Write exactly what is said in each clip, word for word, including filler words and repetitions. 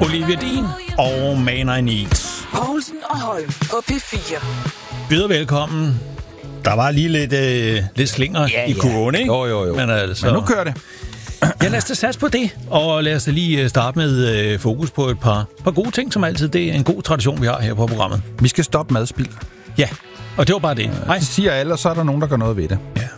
Olivia Dean og Man I Need. Poulsen og Holm på P fire. Byder velkommen. Der var lige lidt, øh, lidt slinger ja, i kurven, ikke? Jo, jo, jo. Men, altså, Men nu kører det. Ja, lad os da satse på det, og lad os da lige starte med øh, fokus på et par, par gode ting, som altid. Det er en god tradition, vi har her på programmet. Vi skal stoppe madspild. Ja, og det var bare det. Nej. Det siger alle, og så er der nogen, der gør noget ved det.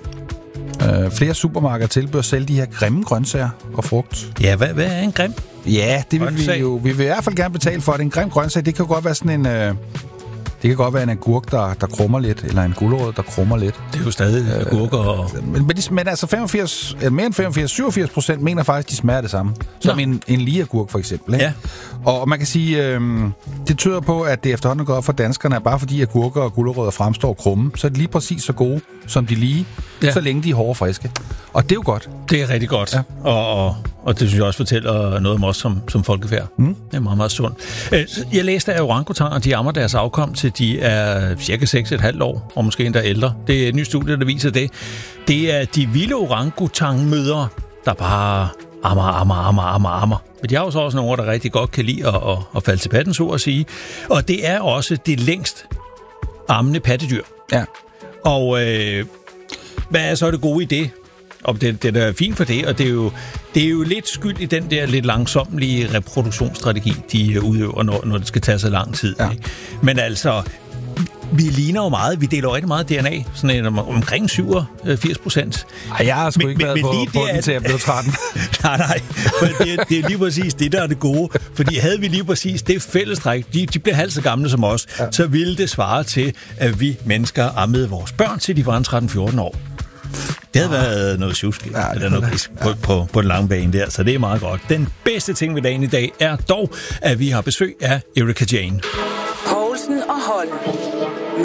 Ja. Øh, flere supermarkeder tilbyder selv de her grimme grøntsager og frugt. Ja, hvad, hvad er en grim? Ja, det vil Grøntsag. vi jo. Vi vil i hvert fald gerne betale for det. En grim grøntsag, det kan godt være sådan en... Øh, det kan godt være en agurk, der, der krummer lidt, eller en gulerod, der krummer lidt. Det er jo stadig øh, agurker og... Men, men, de, men altså femogfirs, eller mere end femogfirs, syvogfirs procent mener faktisk, de smager det samme. Som en, en lige agurk, for eksempel. Ikke? Ja. Og man kan sige, øh, det tyder på, at det efterhånden går op for danskerne, at bare fordi agurker og gulerødder fremstår krumme, så er de lige præcis så gode, som de lige, ja. Så længe de er hårde og friske. Og det er jo godt. Det er rigtig godt. Ja. Og, og, og det synes jeg også fortæller noget om os som, som folkefærd. Mm. Det er meget, meget sundt. Jeg læste, at orangutanger, de ammer deres afkom til de er cirka seks komma fem år, og måske endda ældre. Det er et nyt studie, der viser det. Det er de vilde orangutangmødre, der bare ammer, ammer, ammer, ammer, ammer. Men de har jo så også nogle, der rigtig godt kan lide at, at, at falde til patten, så at sige. Og det er også det længst ammende pattedyr. Ja. Og øh, hvad er så det gode i det? Og det, det er fint for det, og det er, jo, det er jo lidt skyld i den der lidt langsomlige reproduktionsstrategi, de udøver, når, når det skal tage så lang tid. Ja. Ikke? Men altså, vi ligner jo meget, vi deler jo rigtig meget D N A, sådan en, om, omkring syvogfirs procent. Ej, jeg har sgu men, ikke været men, på, på den til at blive tretten. nej, nej, for det, det er lige præcis det, der er det gode. Fordi havde vi lige præcis det fællestræk, de, de bliver halvt så gamle som os, ja. Så ville det svare til, at vi mennesker ammede vores børn til de var tretten fjorten år. Det havde været noget tjusk, ja, eller noget pis på, på, på den lange bane der, så det er meget godt. Den bedste ting ved dagen i dag er dog, at vi har besøg af Erika Jane. Poulsen og Holm.